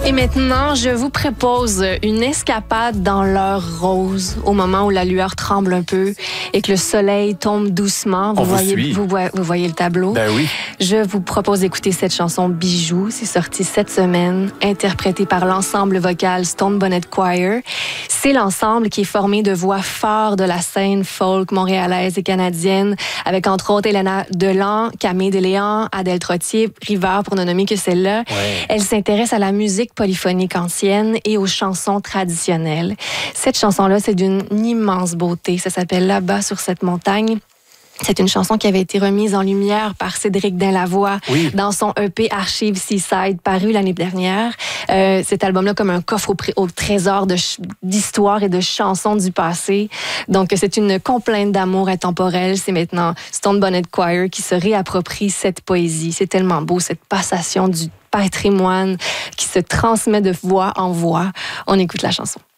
Et maintenant, je vous propose une escapade dans l'heure rose, au moment où la lueur tremble un peu et que le soleil tombe doucement. Vous voyez le tableau? Ben oui. Je vous propose d'écouter cette chanson Bijoux. C'est sorti cette semaine, interprétée par l'ensemble vocal Stone Bonnet Choir. C'est l'ensemble qui est formé de voix fortes de la scène folk montréalaise et canadienne, avec entre autres Elena Delan, Camille Deléan, Adèle Trottier, Rivard, pour ne nommer que celle-là. Ouais. Elle s'intéresse à la musique polyphonique ancienne et aux chansons traditionnelles. Cette chanson-là, c'est d'une immense beauté. Ça s'appelle Là-bas sur cette montagne. C'est une chanson qui avait été remise en lumière par Cédric Dainlavoie dans son EP Archives Seaside, paru l'année dernière. Cet album-là, comme un coffre au trésor d'histoires et de chansons du passé. Donc, c'est une complainte d'amour intemporelle. C'est maintenant Stone Bonnet Choir qui se réapproprie cette poésie. C'est tellement beau, cette passation du patrimoine qui se transmet de voix en voix. On écoute la chanson.